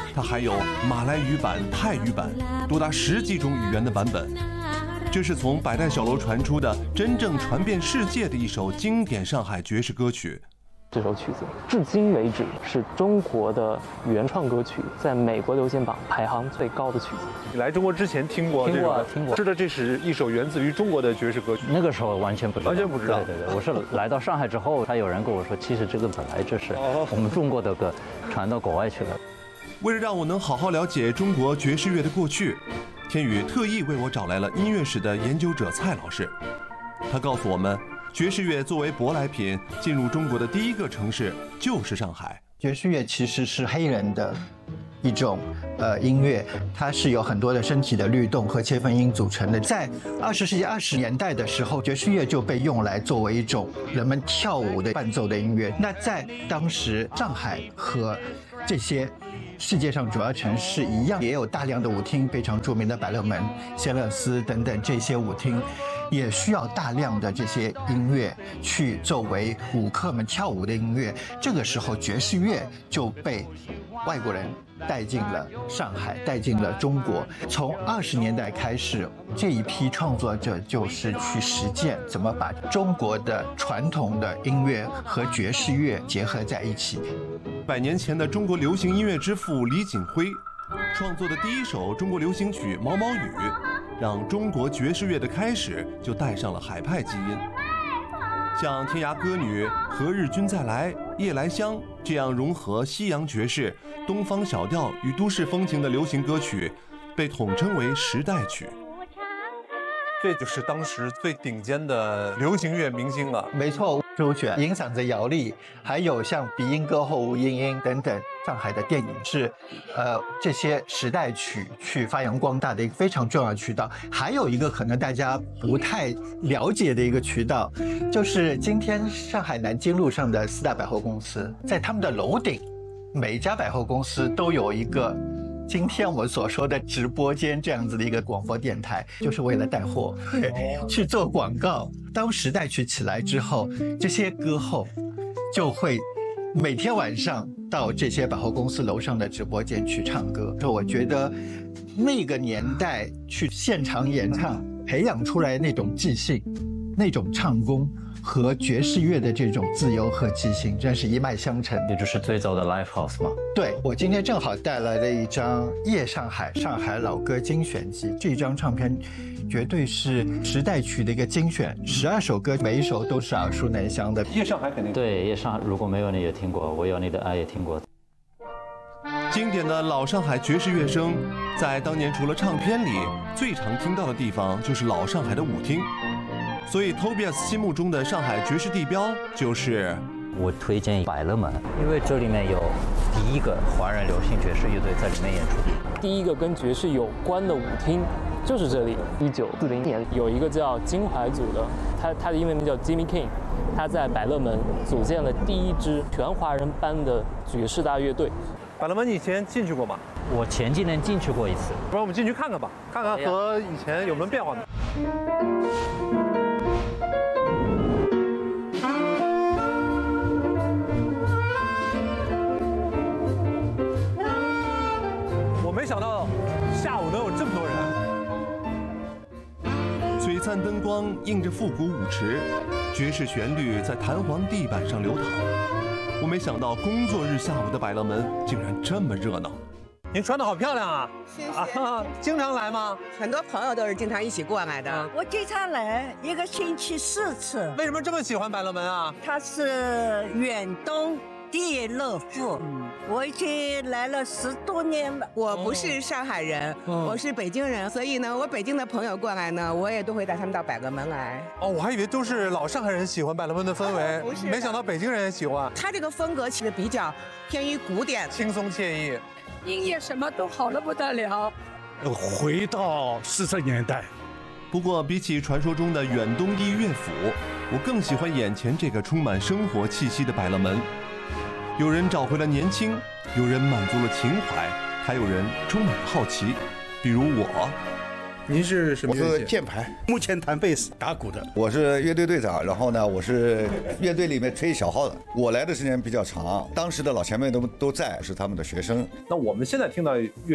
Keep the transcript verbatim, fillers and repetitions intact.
它还有马来语版、泰语版，多达十几种语言的版本。这是从百代小楼传出的真正传遍世界的一首经典上海爵士歌曲。 这首曲子至今为止是中国的原创歌曲，在美国流行榜排行最高的曲子。 你来中国之前听过？ 听过，听过。 知道这是一首源自于中国的爵士歌曲？ 那个时候完全不知道， 完全不知道。 对对对，我是来到上海之后，他有人跟我说，其实这个本来就是我们中国的歌传到国外去了。 为了让我能好好了解中国爵士乐的过去，天宇特意为我找来了音乐史的研究者蔡老师。他告诉我们，爵士乐作为舶来品进入中国的第一个城市就是上海。 爵士乐其实是黑人的一种呃音乐，它是有很多的身体的律动和切分音组成的。在二十世纪二十年代的时候，爵士乐就被用来作为一种人们跳舞的伴奏的音乐。那在当时，上海和这些世界上主要城市一样，也有大量的舞厅，非常著名的百乐门、谢勒斯等等这些舞厅，也需要大量的这些音乐去作为舞客们跳舞的音乐。这个时候，爵士乐就被外国人带进了上海，带进了中国。从二十年代开始，这一批创作者就是去实践怎么把中国的传统的音乐和爵士乐结合在一起。 百年前的中国流行音乐之父李锦辉创作的第一首中国流行曲《毛毛雨》，让中国爵士乐的开始就带上了海派基因。像《天涯歌女》《何日君再来》《夜来香》这样融合西洋爵士、东方小调与都市风情的流行歌曲，被统称为时代曲。 这就是当时最顶尖的流行乐明星了。 没错，周璇、银嗓子姚丽，还有像鼻音歌后吴莺莺等等，上海的电影是，呃，这些时代曲去发扬光大的一个非常重要的渠道。还有一个可能大家不太了解的一个渠道，就是今天上海南京路上的四大百货公司，在他们的楼顶，每一家百货公司都有一个今天我们所说的直播间这样子的一个广播电台，就是为了带货，去做广告。当时代曲起来之后，这些歌后就会每天晚上到这些百货公司楼上的直播间去唱歌。我觉得那个年代去现场演唱，培养出来那种即兴、那种唱功和爵士乐的这种自由和即兴，真是一脉相承。 也就是最早的 live house 嘛。 对，我今天正好带来了一张《夜上海》上海老歌精选集，这张唱片绝对是时代曲的一个精选，十二首歌，每一首都是耳熟能详的。 夜上海肯定对，夜上海如果没有你也听过，我有你的爱也听过。 经典的老上海爵士乐声，在当年除了唱片里，最常听到的地方就是老上海的舞厅。所以 Tobias 心目中的上海爵士地标就是我推荐百乐门，因为这里面有第一个华人流行爵士乐队在里面演出， 第一个跟爵士有关的舞厅就是这里。一九四零年有一个叫金怀组的，他他的英文名叫 Jimmy King， 他在百乐门组建了第一支全华人班的爵士大乐队。 百乐门你以前进去过吗？ 我前几年进去过一次。 不然我们进去看看吧，看看和以前有没有变化呢？我没想到下午能有这么多人。 璀璨灯光映着复古舞池，爵士旋律在弹簧地板上流淌。我没想到工作日下午的百乐门竟然这么热闹。 您穿得好漂亮啊！ 谢谢。 啊，经常来吗？ 很多朋友都是经常一起过来的。 我经常来，一个星期四次。 为什么这么喜欢百乐门啊？ 它是远东第一乐府，嗯、我已经来了十多年了。 我不是上海人，哦、我是北京人，所以呢，我北京的朋友过来呢，我也都会带他们到百乐门来。 哦，我还以为都是老上海人喜欢百乐门的氛围， 哦、不是， 没想到北京人也喜欢。 他这个风格其实比较偏于古典， 轻松惬意。 音乐什么都好得不得了。 回到四十年代。 不过，比起传说中的远东第一乐府，我更喜欢眼前这个充满生活气息的百乐门。有人找回了年轻，有人满足了情怀，还有人充满了好奇，比如我。 您是什么乐器？ 我是键盘，目前弹贝斯、打鼓的。 我是乐队队长，然后呢，我是乐队里面吹小号的。我来的时间比较长，当时的老前辈都都在，是他们的学生。 那我们现在听到乐